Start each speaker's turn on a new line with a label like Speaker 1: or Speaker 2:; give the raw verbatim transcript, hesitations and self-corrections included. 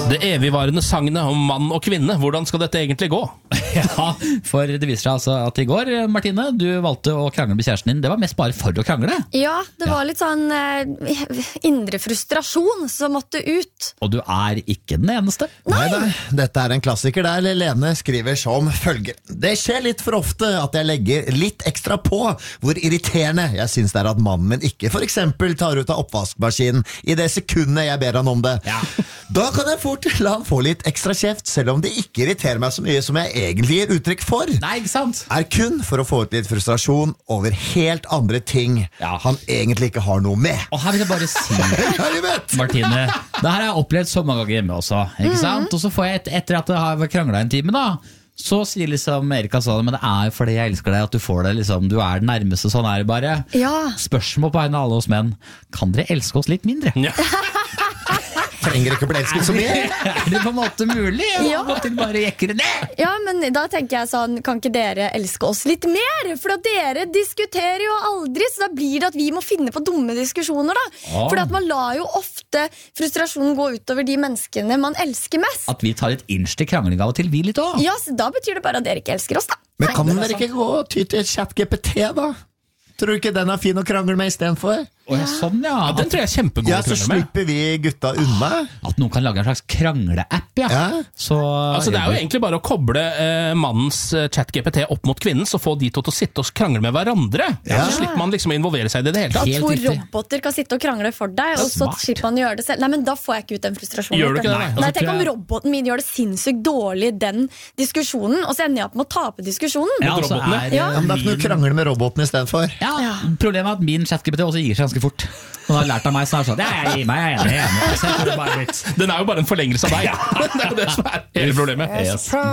Speaker 1: Det evigvarende sagnet om mann og kvinne, hvordan skal dette egentlig gå?
Speaker 2: Ja, for det viser seg altså at i går, Martine, du valgte å krangle med kjæresten din. Det var mest bare for å krangle.
Speaker 3: Ja, det var litt sånn eh, indre frustrasjon som måtte ut.
Speaker 2: Og du er ikke den eneste.
Speaker 4: Nei, nei, dette er en klassiker der Lene skriver som følger. Det skjer litt for ofte at jeg legger litt ekstra på hvor irriterende jeg synes det er at mannen min ikke for eksempel tar ut av oppvaskmaskinen i det sekundet jeg ber han om det.
Speaker 2: Ja.
Speaker 4: Da kan jeg fort la han få litt ekstra kjeft, selv om det ikke irriterer meg så mye som jeg egentlig gir uttrykk for.
Speaker 2: Nei, ikke sant?
Speaker 4: Er kun for å få ut litt frustrasjon over helt andre ting
Speaker 2: Ja.
Speaker 4: han egentlig ikke har noe med.
Speaker 2: Og her vil jeg bare si,
Speaker 4: Ja, jeg vet.
Speaker 2: Martine, det her har jeg opplevd så mange ganger hjemme også, ikke sant? Og så får jeg et, etter at jeg har kranglet en time da, så sier liksom Erika sånn, men det er fordi jeg elsker deg at du får det, liksom, du er den nærmeste, sånn er det bare.
Speaker 3: Ja.
Speaker 2: Spørsmål på vegne av alle oss menn, kan dere elske oss litt mindre?
Speaker 1: Ja.
Speaker 4: Trenger ikke bli elsket så mye.
Speaker 2: Er det på en måte mulig?
Speaker 3: Ja.
Speaker 2: Av og til bare jekker det ned?
Speaker 3: Ja, men da tenker jeg sånn, kan ikke dere elske oss litt mer? For at dere diskuterer jo aldri, så da blir det at vi må finne på dumme diskusjoner da.
Speaker 2: Ja.
Speaker 3: For at man lar jo ofte frustrasjonen gå utover de menneskene man elsker mest.
Speaker 2: At vi tar litt inch til krangling av og til, vi litt også.
Speaker 3: Ja, så da betyr det bare at dere ikke elsker oss da.
Speaker 4: Men kan dere ikke gå og ty til chat G P T da? Tror du ikke den er fin å krangle med i stedet for?
Speaker 2: Å, ja, sånn ja.
Speaker 1: Ja, den tror jeg er kjempegod
Speaker 4: Ja,
Speaker 1: å
Speaker 4: så
Speaker 1: krangle med.
Speaker 4: slipper vi gutta unna.
Speaker 2: At noen kan lage en slags krangleapp, ja.
Speaker 4: Ja.
Speaker 2: Så,
Speaker 1: Altså, det er jo egentlig bare å koble eh, mannens eh, chat G P T opp mot kvinnen, så få de to til å sitte og krangle med hverandre.
Speaker 4: Ja.
Speaker 1: Så slipper man liksom å involvere seg i det det hele tatt.
Speaker 2: Helt
Speaker 3: To
Speaker 2: riktig.
Speaker 3: roboter kan sitte og krangle for deg, og så
Speaker 2: smart.
Speaker 3: slipper man å gjøre det selv. Nei, men da får jeg ikke ut den frustrasjonen.
Speaker 1: Gjør du ikke det,
Speaker 3: Nei,
Speaker 1: nei?
Speaker 3: nei
Speaker 2: Altså,
Speaker 3: tenk
Speaker 2: tror
Speaker 3: om
Speaker 2: jeg-
Speaker 3: roboten min gjør det sinnssykt dårlig i den diskusjonen, og så ender jeg opp med å tape diskusjonen.
Speaker 2: Ja, altså
Speaker 1: robotene.
Speaker 2: er,
Speaker 3: Ja.
Speaker 4: Ja, men da kan du krangle med roboten i stedet for.
Speaker 2: Ja, problemet er at min chat G P T også gir seg ganske fort. Han har lært av meg snart sånn, ja, jeg gir meg, jeg er enig, jeg er enig. Så jeg tror det bare er blitt
Speaker 1: Den er jo bare en forlengelse av deg. Det er jo det som er hele problemet.
Speaker 2: Yes.